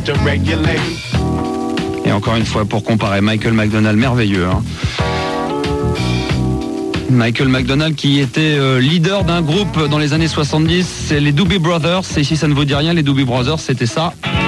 Et encore une fois, pour comparer, Michael McDonald, merveilleux. Hein. Michael McDonald qui était leader d'un groupe dans les années 70, c'est les Doobie Brothers. Et si ça ne vous dit rien, les Doobie Brothers, c'était ça.